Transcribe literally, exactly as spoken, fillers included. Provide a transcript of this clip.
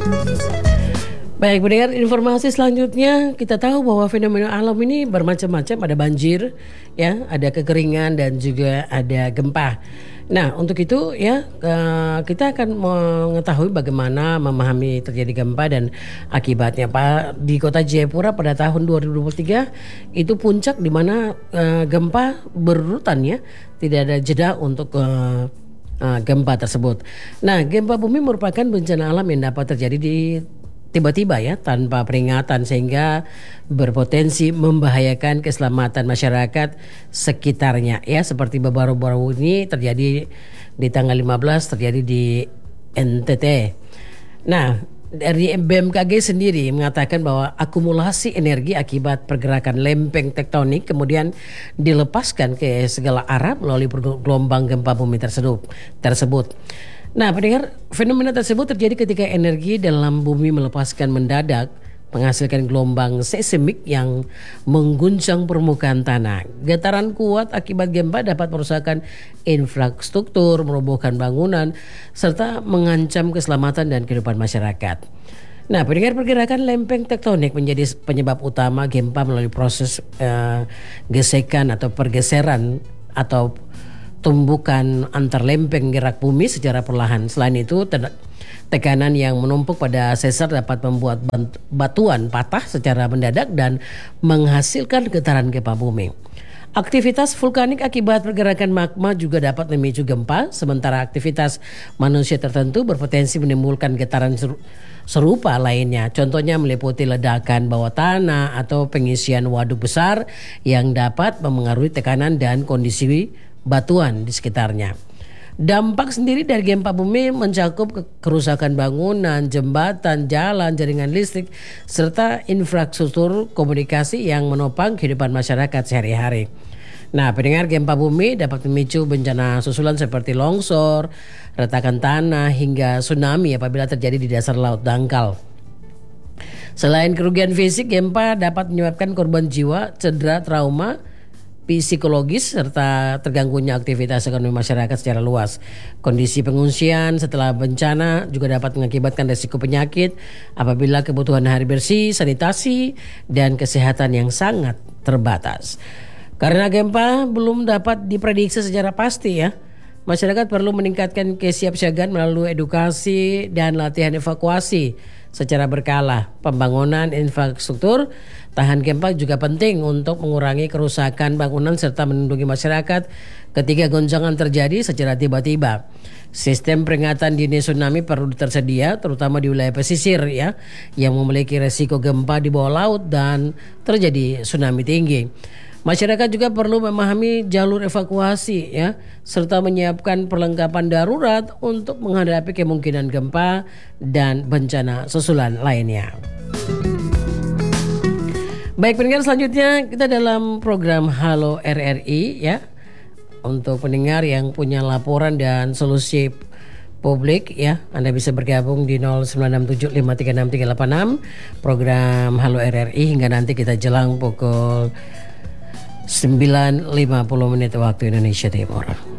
Baik, mendengar informasi selanjutnya, kita tahu bahwa fenomena alam ini bermacam-macam, ada banjir, ya, ada kekeringan dan juga ada gempa. Nah, untuk itu ya kita akan mengetahui bagaimana memahami terjadi gempa dan akibatnya. Pak, di Kota Jayapura pada tahun dua ribu dua puluh tiga itu puncak di mana uh, gempa berurutan ya, tidak ada jeda untuk uh, uh, gempa tersebut. Nah, gempa bumi merupakan bencana alam yang dapat terjadi di tiba-tiba ya, tanpa peringatan sehingga berpotensi membahayakan keselamatan masyarakat sekitarnya ya, seperti baru-baru ini terjadi di tanggal lima belas terjadi di N T T. Nah, dari B M K G sendiri mengatakan bahwa akumulasi energi akibat pergerakan lempeng tektonik kemudian dilepaskan ke segala arah melalui gelombang gempa bumi tersebut. tersebut. Nah, pendengar, fenomena tersebut terjadi ketika energi dalam bumi melepaskan mendadak menghasilkan gelombang seismik yang mengguncang permukaan tanah. Getaran kuat akibat gempa dapat merusakkan infrastruktur, merobohkan bangunan, serta mengancam keselamatan dan kehidupan masyarakat. Nah, pendengar, pergerakan lempeng tektonik menjadi penyebab utama gempa melalui proses uh, gesekan atau pergeseran atau tumbukan antar lempeng gerak bumi secara perlahan. Selain itu, tekanan yang menumpuk pada sesar dapat membuat batuan patah secara mendadak dan menghasilkan getaran gempa bumi. Aktivitas vulkanik akibat pergerakan magma juga dapat memicu gempa, sementara aktivitas manusia tertentu berpotensi menimbulkan getaran serupa lainnya. Contohnya meliputi ledakan bawah tanah atau pengisian waduk besar yang dapat memengaruhi tekanan dan kondisi batuan di sekitarnya. Dampak sendiri dari gempa bumi mencakup kerusakan bangunan, jembatan, jalan, jaringan listrik, serta infrastruktur komunikasi yang menopang kehidupan masyarakat sehari-hari. Nah, pendengar, gempa bumi dapat memicu bencana susulan seperti longsor, retakan tanah, hingga tsunami apabila terjadi di dasar laut dangkal. Selain kerugian fisik, gempa dapat menyebabkan korban jiwa, cedera, trauma psikologis, serta terganggunya aktivitas ekonomi masyarakat secara luas. Kondisi pengungsian setelah bencana juga dapat mengakibatkan risiko penyakit apabila kebutuhan air bersih, sanitasi, dan kesehatan yang sangat terbatas. Karena gempa belum dapat diprediksi secara pasti ya, masyarakat perlu meningkatkan kesiapsiagaan melalui edukasi dan latihan evakuasi secara berkala. Pembangunan infrastruktur tahan gempa juga penting untuk mengurangi kerusakan bangunan serta melindungi masyarakat ketika goncangan terjadi secara tiba-tiba. Sistem peringatan dini tsunami perlu tersedia terutama di wilayah pesisir ya, yang memiliki resiko gempa di bawah laut dan terjadi tsunami tinggi. Masyarakat juga perlu memahami jalur evakuasi ya, serta menyiapkan perlengkapan darurat untuk menghadapi kemungkinan gempa dan bencana susulan lainnya. Baik, pendengar, selanjutnya kita dalam program Halo R R I ya. Untuk pendengar yang punya laporan dan solusi publik ya, Anda bisa bergabung di nol sembilan enam tujuh lima tiga enam tiga delapan enam program Halo R R I hingga nanti kita jelang pukul sembilan lima puluh menit waktu Indonesia Timur.